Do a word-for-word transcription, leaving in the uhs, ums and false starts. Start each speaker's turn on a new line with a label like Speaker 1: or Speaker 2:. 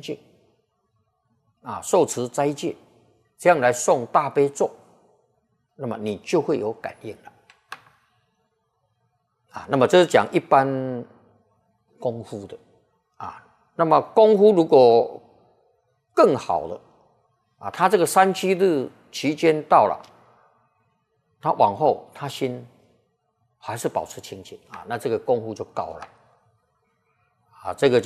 Speaker 1: 净，啊，受持斋戒，这样来诵大悲咒，那么你就会有感应了。啊，那么这是讲一般功夫的，啊，那么功夫如果更好了，啊，他这个三七日期间到了，他往后他心还是保持清净啊，那这个功夫就高了，啊，这个就。